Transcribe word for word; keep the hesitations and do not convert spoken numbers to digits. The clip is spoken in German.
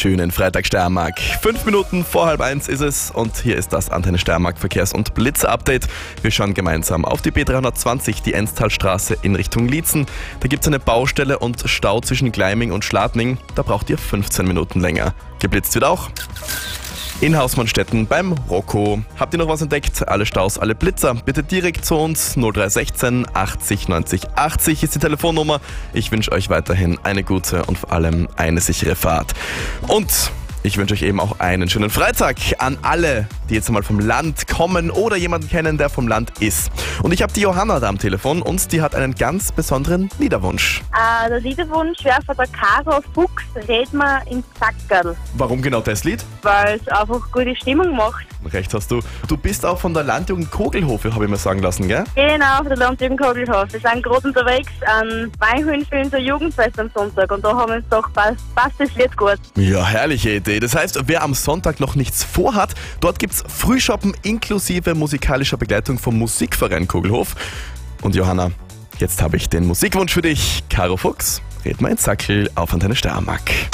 schönen Freitag Steiermark. Fünf Minuten vor halb eins ist es und hier ist das Antenne Steiermark Verkehrs- und Blitzer-Update. Wir schauen gemeinsam auf die B dreihundertzwanzig, die Enztalstraße in Richtung Liezen. Da gibt es eine Baustelle und Stau zwischen Gleiming und Schladming. Da braucht ihr fünfzehn Minuten länger. Geblitzt wird auch in Hausmannstetten beim Rocco. Habt ihr noch was entdeckt? Alle Staus, alle Blitzer, bitte direkt zu uns. null drei eins sechs achtzig neunzig achtzig ist die Telefonnummer. Ich wünsche euch weiterhin eine gute und vor allem eine sichere Fahrt. Und ich wünsche euch eben auch einen schönen Freitag an alle, die jetzt einmal vom Land kommen oder jemanden kennen, der vom Land ist. Und ich habe die Johanna da am Telefon und die hat einen ganz besonderen Liederwunsch. Äh, der Liederwunsch wäre von der Caro Fuchs, Red mir ins Sackerl, Warum genau das Lied? weil es einfach gute Stimmung macht. Recht hast du. Du bist auch von der Landjugend Kogelhofe, habe ich mir sagen lassen, gell? Genau, von der Landjugend Kogelhof. Wir sind gerade unterwegs an Weinhöhen für unser Jugendfest am Sonntag und da haben wir uns doch passt, passt das Lied gut. Ja, herrliche Idee. Das heißt, wer am Sonntag noch nichts vorhat, dort gibt's Frühshoppen inklusive musikalischer Begleitung vom Musikverein Kogelhof. Und Johanna, jetzt habe ich den Musikwunsch für dich. Caro Fuchs, red mal ins Sackel auf Antenne Steiermark.